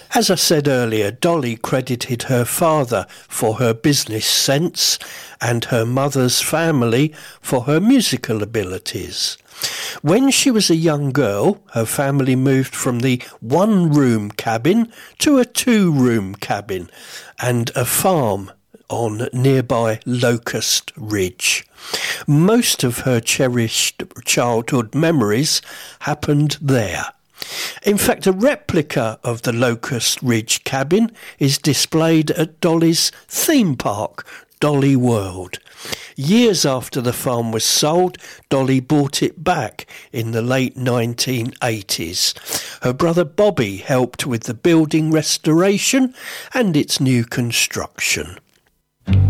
As I said earlier, Dolly credited her father for her business sense and her mother's family for her musical abilities. When she was a young girl, her family moved from the one-room cabin to a two-room cabin and a farm on nearby Locust Ridge. Most of her cherished childhood memories happened there. In fact, a replica of the Locust Ridge cabin is displayed at Dolly's theme park, Dolly World. Years after the farm was sold, Dolly bought it back in the late 1980s. Her brother Bobby helped with the building restoration and its new construction.